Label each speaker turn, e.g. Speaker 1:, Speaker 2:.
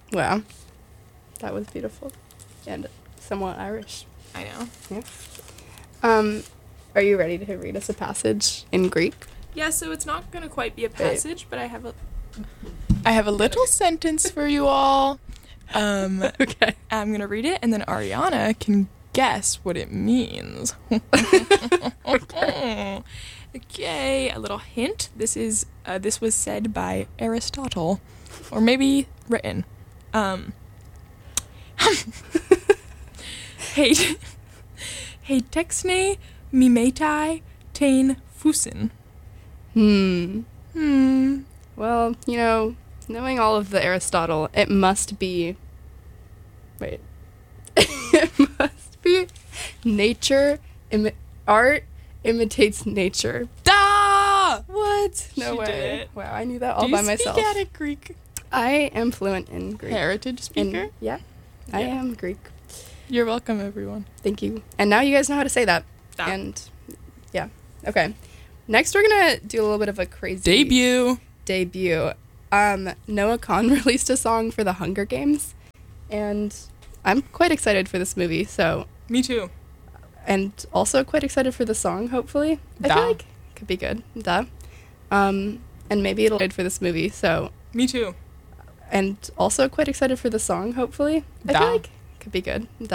Speaker 1: Wow. That was beautiful. And somewhat Irish.
Speaker 2: I know.
Speaker 1: Yeah. Are you ready to read us a passage in Greek?
Speaker 2: Yeah, so it's not going to quite be a passage, but I have a little sentence for you all.
Speaker 1: Okay.
Speaker 2: I'm going to read it, and then Ariana can guess what it means.
Speaker 1: Okay.
Speaker 2: Okay, a little hint. This was said by Aristotle, or maybe written. Hey, texne mimetai tain fusin.
Speaker 1: Well, knowing all of the Aristotle, it must be... Wait. It must be art imitates nature.
Speaker 2: Da!
Speaker 1: What? No
Speaker 2: She
Speaker 1: way.
Speaker 2: did it.
Speaker 1: Wow, I knew that all by myself.
Speaker 2: Do you speak Greek?
Speaker 1: I am fluent in Greek.
Speaker 2: Heritage speaker?
Speaker 1: Yeah, I am Greek.
Speaker 2: You're welcome, everyone.
Speaker 1: Thank you. And now you guys know how to say that.
Speaker 2: Da.
Speaker 1: And, yeah. Okay. Next, we're going to do a little bit of a crazy... Debut. Noah Kahn released a song for the Hunger Games. And I'm quite excited for this movie, so...
Speaker 2: Me too.
Speaker 1: And also quite excited for the song, hopefully. I feel like it could be good. And maybe it'll be good for this movie, so...
Speaker 2: Me too.
Speaker 1: And also quite excited for the song, hopefully. I feel like it could be good.